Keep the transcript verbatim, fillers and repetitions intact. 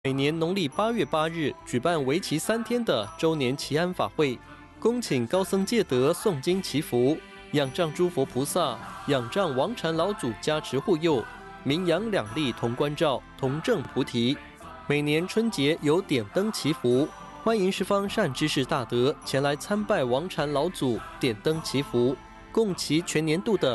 每年农历八月八日举办为期三天的周年祈安法会，恭请高僧戒德诵经祈福，仰仗诸佛菩萨，仰仗王禅老祖加持护佑，名扬两利同关照，同证菩提。每年春节有点灯祈福，欢迎十方善知识大德前来参拜王禅老祖，点灯祈福，共祈全年度的